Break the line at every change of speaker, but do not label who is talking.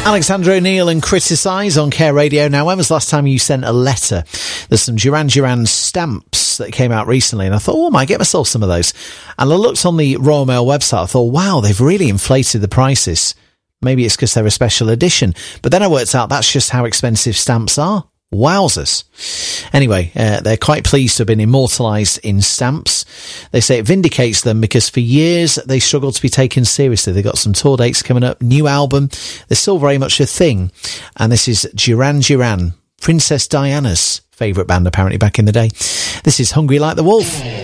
Alexander O'Neill and Criticise on Care Radio. Now, when was the last time you sent a letter? There's some Duran Duran stamps that came out recently, and I thought, oh, I might get myself some of those. And I looked on the Royal Mail website. I thought, wow, they've really inflated the prices. Maybe it's because they're a special edition. But then I worked out that's just how expensive stamps are. Wowzers. Anyway, they're quite pleased to have been immortalised in stamps. They say it vindicates them because for years they struggled to be taken seriously. They've got some tour dates coming up, new album. They're still very much a thing. And this is Duran Duran, Princess Diana's favourite band apparently back in the day. This is Hungry Like the Wolf.